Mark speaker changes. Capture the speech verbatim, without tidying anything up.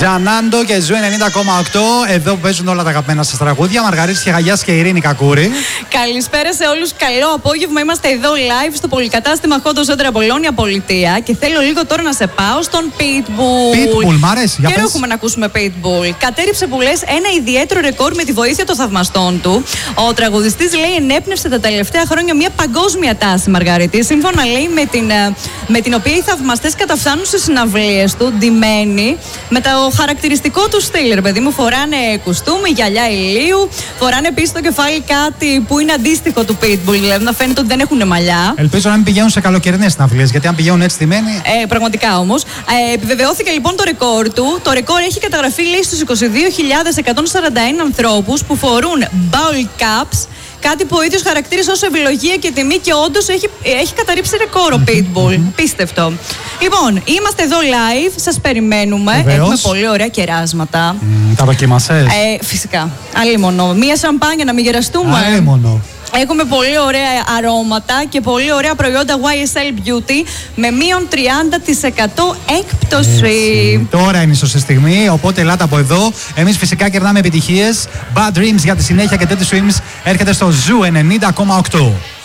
Speaker 1: Ζανάντο και Ζου ενενήντα κόμμα οκτώ. Εδώ παίζουν όλα τα αγαπημένα σας τραγούδια. Μαργαρίτης Χαγιάς και Ειρήνη Κακούρη.
Speaker 2: Καλησπέρα σε όλους. Καλό απόγευμα. Είμαστε εδώ live στο πολυκατάστημα Χόντο Σέντρα Πολώνια Πολιτεία. Και θέλω λίγο τώρα να σε πάω στον Pitbull.
Speaker 1: Pitbull, μ' αρέσει. Για
Speaker 2: Καιρό
Speaker 1: πες.
Speaker 2: έχουμε να ακούσουμε Pitbull. Κατέριψε που λες ένα ιδιαίτερο ρεκόρ με τη βοήθεια των θαυμαστών του. Ο τραγουδιστής λέει ενέπνευσε τα τελευταία χρόνια μια παγκόσμια τάση, Μαργαρίτη. Σύμφωνα λέει με την, με την οποία οι θαυμαστές καταφθάνουν στις συναυλίες του ντυμένοι με το χαρακτηριστικό του στυλ. Ρε παιδί μου, φοράνε κουστούμι, γυαλιά ηλίου, φοράνε επίσης στο κεφάλι κάτι που είναι αντίστοιχο του Pitbull, δηλαδή να φαίνεται ότι δεν έχουν μαλλιά.
Speaker 1: Ελπίζω να μην πηγαίνουν σε καλοκαιρινές συναυλίες, γιατί αν πηγαίνουν έτσι ντυμένοι.
Speaker 2: Ε, πραγματικά όμως. Ε, επιβεβαιώθηκε λοιπόν το ρεκόρ του. Το ρεκόρ έχει καταγραφεί λέει στους είκοσι δύο χιλιάδες εκατόν σαράντα ένα ανθρώπους που φορούν ball caps. Κάτι που ο ίδιος χαρακτήρισε ως ευλογία και τιμή και όντως έχει, έχει καταρρύψει ρεκόρ ο Pitbull. Πίστευτο. Λοιπόν, είμαστε εδώ live, σας περιμένουμε.
Speaker 1: Βεβαίως.
Speaker 2: Έχουμε πολύ ωραία κεράσματα.
Speaker 1: Mm, τα δοκίμασες?
Speaker 2: Ε, φυσικά. Αλίμονο. Μία σαμπάνια να μην γεραστούμε.
Speaker 1: Αλίμονο.
Speaker 2: Έχουμε πολύ ωραία αρώματα και πολύ ωραία προϊόντα γουάι ες ελ Beauty με μείον τριάντα τοις εκατό έκπτωση.
Speaker 1: Έτσι. Τώρα είναι η σωστή στιγμή, οπότε ελάτε από εδώ. Εμείς φυσικά κερνάμε επιτυχίες. Bad Dreams για τη συνέχεια και Teddy Swims έρχεται στο Ζου ενενήντα κόμμα οκτώ.